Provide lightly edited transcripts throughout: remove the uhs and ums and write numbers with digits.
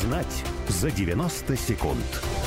Узнать за 90 секунд.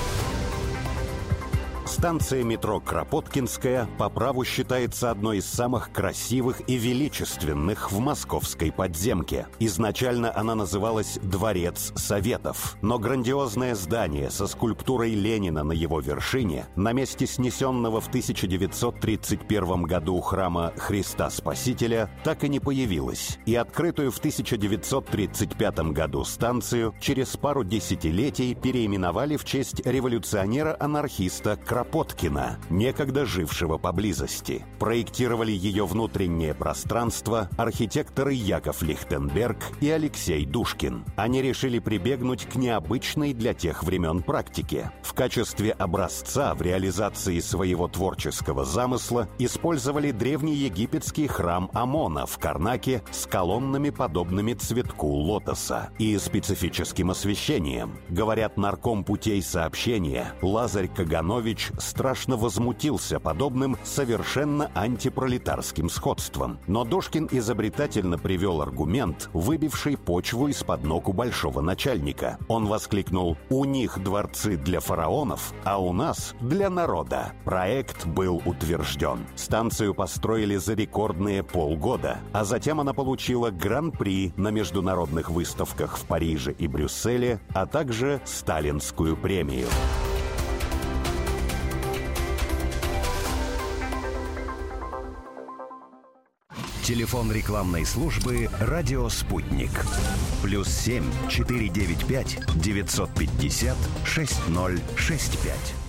Станция метро Кропоткинская по праву считается одной из самых красивых и величественных в московской подземке. Изначально она называлась «Дворец Советов», но грандиозное здание со скульптурой Ленина на его вершине на месте снесенного в 1931 году храма Христа Спасителя так и не появилось, и открытую в 1935 году станцию через пару десятилетий переименовали в честь революционера-анархиста Кропоткина, некогда жившего поблизости. Проектировали ее внутреннее пространство архитекторы Яков Лихтенберг и Алексей Душкин. Они решили прибегнуть к необычной для тех времен практике. В качестве образца в реализации своего творческого замысла использовали древнеегипетский храм Амона в Карнаке с колоннами, подобными цветку лотоса, и специфическим освещением. Говорят, нарком путей сообщения Лазарь Каганович страшно возмутился подобным совершенно антипролетарским сходством. Но Душкин изобретательно привел аргумент, выбивший почву из-под ног у большого начальника. Он воскликнул: «У них дворцы для фараонов, а у нас для народа». Проект был утвержден. Станцию построили за рекордные полгода, а затем она получила гран-при на международных выставках в Париже и Брюсселе, а также Сталинскую премию. Телефон рекламной службы «Радио Спутник». +7 495 950 6065.